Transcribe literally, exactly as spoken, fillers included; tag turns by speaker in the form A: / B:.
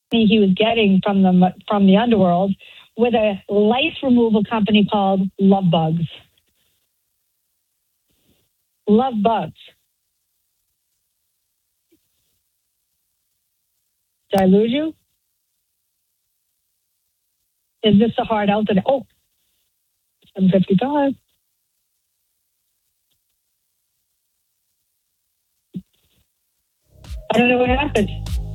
A: he was getting from the from the underworld with a lice removal company called Love Bugs. Love Bugs. Did I lose you? Is this a hard out today? Oh, seven fifty-five. I don't know what happened.